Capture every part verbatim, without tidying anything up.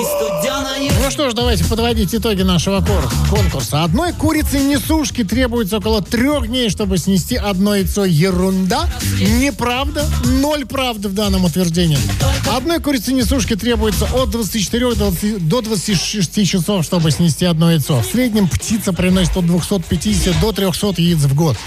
Ну что ж, давайте подводить итоги нашего конкурса. Одной курице-несушке требуется около трех дней, чтобы снести одно яйцо. Ерунда? Неправда? Ноль правды в данном утверждении. Одной курице-несушке требуется от двадцати четырёх до двадцати шести часов, чтобы снести одно яйцо. В среднем птица приносит от двухсот пятидесяти до трехсот яиц в год.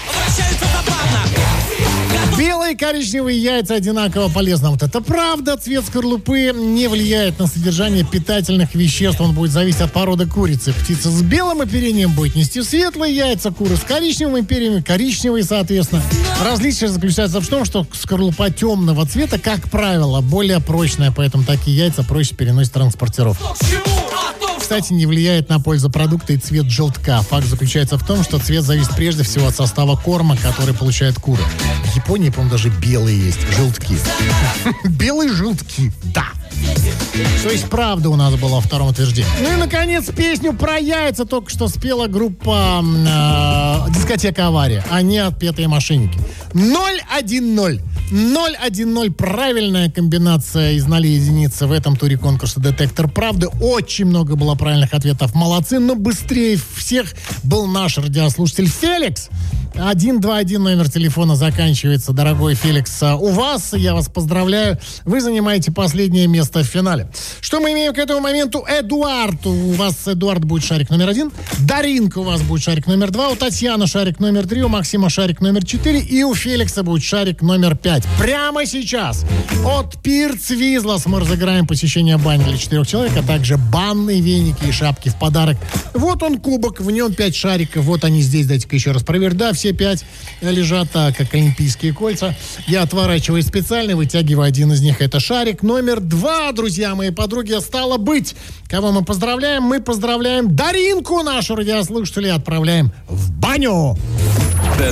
Белые и коричневые яйца одинаково полезны. Вот это правда. Цвет скорлупы не влияет на содержание питательных веществ. Он будет зависеть от породы курицы. Птица с белым оперением будет нести светлые яйца, куры с коричневым оперением коричневые, соответственно. Различие заключается в том, что скорлупа темного цвета, как правило, более прочная, поэтому такие яйца проще переносят транспортировку. Кстати, не влияет на пользу продукта и цвет желтка. Факт заключается в том, что цвет зависит прежде всего от состава корма, который получают куры. В Японии, по-моему, даже белые есть, желтки. Белые желтки, да. То есть правда у нас была во втором утверждении. Ну и, наконец, песню про яйца только что спела группа э, «Дискотека Авария», а не «Отпетые мошенники». ноль один ноль. ноль один ноль. Правильная комбинация из нуля единицы в этом туре конкурса «Детектор правды». Очень много было правильных ответов. Молодцы, но быстрее всех был наш радиослушатель Феликс. один два один номер телефона заканчивается. Дорогой Феликс, у вас, я вас поздравляю, вы занимаете последнее место в финале. Что мы имеем к этому моменту? Эдуард. У вас, Эдуард, будет шарик номер один. Даринка у вас будет шарик номер два. У Татьяны шарик номер три. У Максима шарик номер четыре. И у Феликса будет шарик номер пять. Прямо сейчас от Пирц Визлас мы разыграем посещение бани для четырех человек, а также банные веники и шапки в подарок. Вот он кубок, в нем пять шариков. Вот они здесь, дайте-ка еще раз проверь. Да, все пять лежат так, как олимпийские кольца. Я отворачиваю специально, вытягиваю один из них. Это шарик номер два, друзья мои подруги. Стало быть, кого мы поздравляем? Мы поздравляем Даринку, нашу радиослушателя, и отправляем в баню.